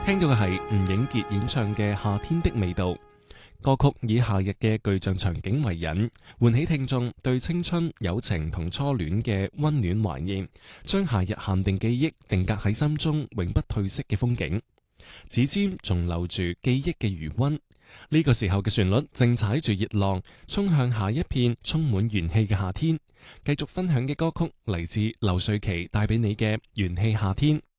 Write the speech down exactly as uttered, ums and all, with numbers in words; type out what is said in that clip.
聽到嘅係吳映潔演唱嘅《夏天的味道》。歌曲以夏日嘅具象場景為引，喚起聽眾對青春、友情同初戀嘅溫暖懷念，將夏日限定記憶定格喺心中永不褪色嘅風景。指尖仲留住記憶嘅餘溫，呢個時候嘅旋律正踩住熱浪，衝向下一片充滿元氣嘅夏天。繼續分享嘅歌曲嚟自劉瑞琪帶俾你嘅《元氣夏天》。